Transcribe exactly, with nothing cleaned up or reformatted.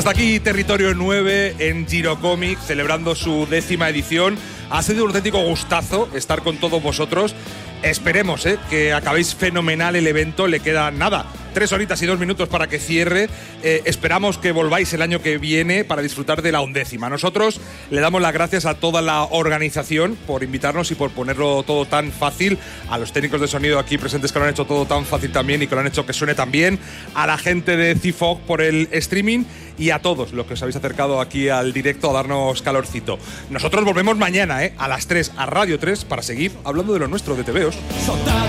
Hasta aquí Territorio nueve en Girocomic, celebrando su décima edición. Ha sido un auténtico gustazo estar con todos vosotros. Esperemos eh, que acabéis fenomenal el evento. Le quedan nada, tres horitas y dos minutos para que cierre. Eh, esperamos que volváis el año que viene para disfrutar de la undécima. Nosotros le damos las gracias a toda la organización por invitarnos y por ponerlo todo tan fácil. A los técnicos de sonido aquí presentes que lo han hecho todo tan fácil también y que lo han hecho que suene tan bien. A la gente de C I F O G por el streaming y a todos los que os habéis acercado aquí al directo a darnos calorcito. Nosotros volvemos mañana eh, a las tres a Radio tres para seguir hablando de lo nuestro de T V Os.